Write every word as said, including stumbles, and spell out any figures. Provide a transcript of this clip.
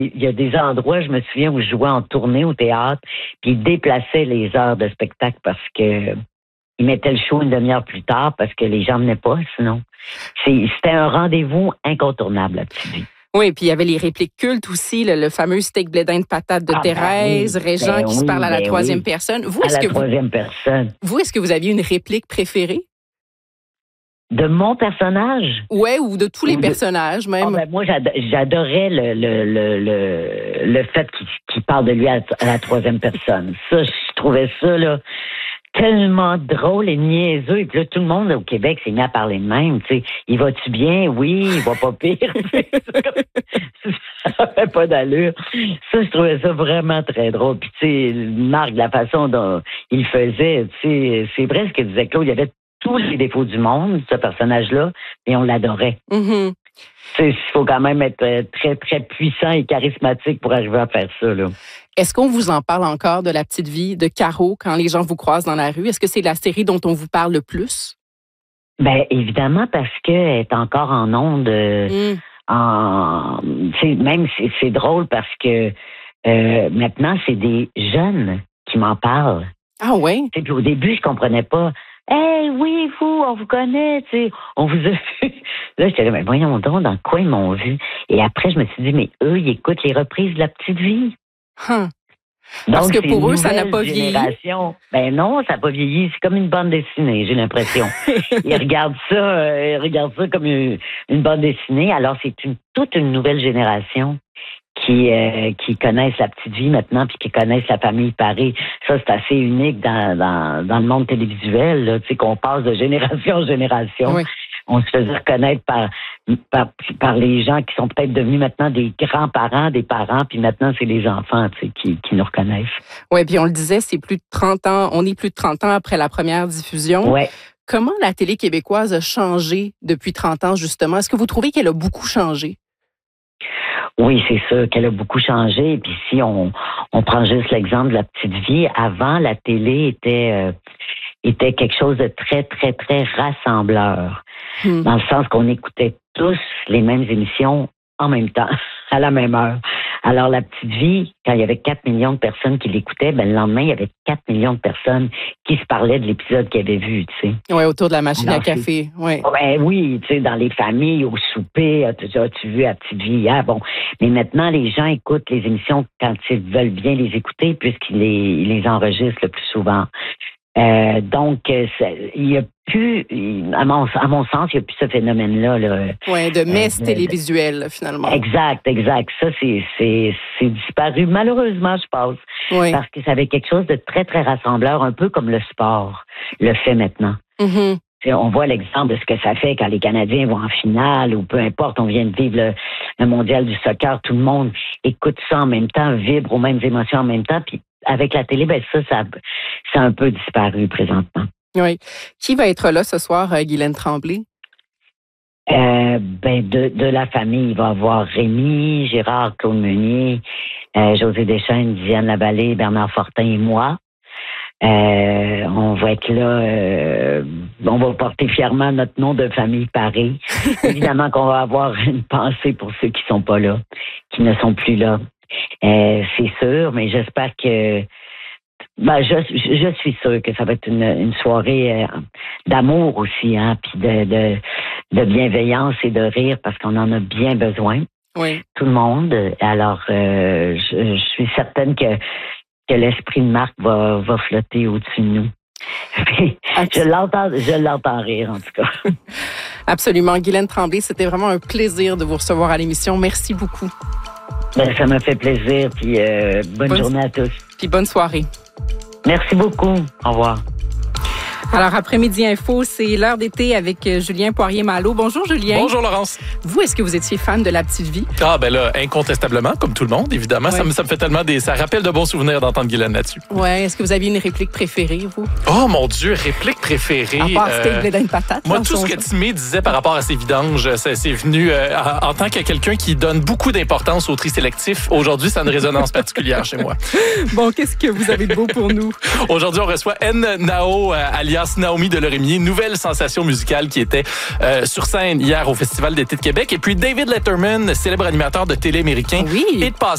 Il y a des endroits, je me souviens, où je jouais en tournée au théâtre, puis ils déplaçaient les heures de spectacle parce que ils mettaient le show une demi-heure plus tard parce que les gens venaient pas, sinon. C'est, c'était un rendez-vous incontournable, la petite vie. Oui, puis il y avait les répliques cultes aussi, le, le fameux steak blédin de patates de Ah, Thérèse, ben oui, Régent ben qui se oui, parle à la ben troisième oui. personne. Vous, à est-ce la que vous, troisième personne. vous, est-ce que vous aviez une réplique préférée? De mon personnage? Ouais, ou de tous les Ou de- personnages, même. Ah, ben, moi, j'ado- j'adorais le, le, le, le, le fait qu'il, qu'il parle de lui à, à la troisième personne. Ça, je trouvais ça, là, tellement drôle et niaiseux. Et puis là, tout le monde au Québec s'est mis à parler de même. Tu sais, il va-tu bien? Oui, il va pas pire. Ça fait pas d'allure. Ça, je trouvais ça vraiment très drôle. Puis, tu sais, Marc, de la façon dont il faisait, tu sais, c'est vrai ce que disait Claude. Il y avait tous les défauts du monde, ce personnage-là, et on l'adorait. Mhm. Tu sais, il faut quand même être euh, très, très puissant et charismatique pour arriver à faire ça, là. Est-ce qu'on vous en parle encore de la petite vie de Caro quand les gens vous croisent dans la rue? Est-ce que c'est la série dont on vous parle le plus? Ben évidemment, parce qu'elle est encore en onde. euh, Mm. en, tu sais, même c'est, c'est drôle parce que euh, maintenant, c'est des jeunes qui m'en parlent. Ah ouais? Tu sais, puis au début, je comprenais pas. Hey, oui, vous, on vous connaît, tu sais, on vous a vu. Là, j'étais là, mais voyons donc, dans quoi ils m'ont vu? Et après, je me suis dit, mais eux, ils écoutent les reprises de La Petite Vie. Huh. Parce Donc, que c'est pour une eux, ça n'a nouvelle pas vieilli. génération. Ben non, ça n'a pas vieilli. C'est comme une bande dessinée, j'ai l'impression. Ils regardent ça, euh, ils regardent ça comme une, une bande dessinée. Alors, c'est une, toute une nouvelle génération qui euh, qui connaissent La Petite Vie maintenant, puis qui connaissent La Famille Paré. Ça, c'est assez unique dans, dans, dans le monde télévisuel, là, tu sais, qu'on passe de génération en génération. Oui. On se faisait reconnaître par, par, par les gens qui sont peut-être devenus maintenant des grands-parents, des parents, puis maintenant, c'est les enfants, tu sais, qui, qui nous reconnaissent. Oui, puis on le disait, c'est plus de trente ans, on est plus de trente ans après la première diffusion. Ouais. Comment la télé québécoise a changé depuis trente ans, justement? Est-ce que vous trouvez qu'elle a beaucoup changé? Oui, c'est sûr qu'elle a beaucoup changé. Et puis si on, on prend juste l'exemple de La Petite Vie, avant, la télé était, euh, était quelque chose de très, très, très rassembleur. Hmm. Dans le sens qu'on écoutait tous les mêmes émissions en même temps, à la même heure. Alors, La Petite Vie, quand il y avait quatre millions de personnes qui l'écoutaient, ben, le lendemain, il y avait quatre millions de personnes qui se parlaient de l'épisode qu'ils avaient vu, tu sais. Oui, autour de la machine Alors, à café. Ouais. Ben oui, tu sais, dans les familles, au souper, as-tu, as-tu vu La Petite Vie hier? Bon, mais maintenant, les gens écoutent les émissions quand ils veulent bien les écouter, puisqu'ils les, ils les enregistrent le plus souvent. Euh, donc, euh, il y a plus, à mon, à mon sens, il n'y a plus ce phénomène-là. Là. Oui, de messe Euh, télévisuelle, finalement. Exact, exact. Ça, c'est, c'est, c'est disparu. Malheureusement, je pense. Oui. Parce que ça avait quelque chose de très, très rassembleur, un peu comme le sport le fait maintenant. Mhm. T'sais, on voit l'exemple de ce que ça fait quand les Canadiens vont en finale ou peu importe, on vient de vivre le, le mondial du soccer, tout le monde écoute ça en même temps, vibre aux mêmes émotions en même temps, puis avec la télé, ben ça, ça, ça a un peu disparu présentement. Oui. Qui va être là ce soir, euh, Guylaine Tremblay? Euh, ben de, de la famille, il va y avoir Rémi, Gérard, Claude Meunier, euh, José Deschênes, Diane Lavallée, Bernard Fortin et moi. Euh, on va être là, euh, on va porter fièrement notre nom de famille Paré. Évidemment qu'on va avoir une pensée pour ceux qui sont pas là, qui ne sont plus là. Euh, c'est sûr, mais j'espère que ben, je, je suis sûre que ça va être une, une soirée euh, d'amour aussi, hein, puis de, de, de bienveillance et de rire parce qu'on en a bien besoin. Oui. Tout le monde. Alors, euh, je, je suis certaine que que l'esprit de Marc va, va flotter au-dessus de nous. je l'entends, je l'entends rire, en tout cas. Absolument. Guylaine Tremblay, c'était vraiment un plaisir de vous recevoir à l'émission. Merci beaucoup. Ben, ça m'a fait plaisir, puis euh, bonne, bonne journée à tous. Puis bonne soirée. Merci beaucoup. Au revoir. Alors, après-midi info, c'est l'heure d'été avec Julien Poirier-Malo. Bonjour, Julien. Bonjour, Laurence. Vous, est-ce que vous étiez fan de La Petite Vie? Ah, ben là, incontestablement, comme tout le monde, évidemment. Ouais. Ça, me, ça me fait tellement des... Ça rappelle de bons souvenirs d'entendre Guylaine là-dessus. Oui. Est-ce que vous aviez une réplique préférée, vous? Oh, mon Dieu, réplique préférée. À part steak euh, blédin de patate. Moi, tout ce que Timé disait par rapport à ses vidanges, ça, c'est venu euh, en, en tant que quelqu'un qui donne beaucoup d'importance au tri sélectif. Aujourd'hui, ça a une résonance particulière chez moi. Bon, qu'est-ce que vous avez de beau pour nous? Aujourd'hui, on reçoit N. Nao, euh, alias Naomi Delorimier, nouvelle sensation musicale qui était euh, sur scène hier au Festival d'été de Québec. Et puis David Letterman, célèbre animateur de télé américain, oui. et de passage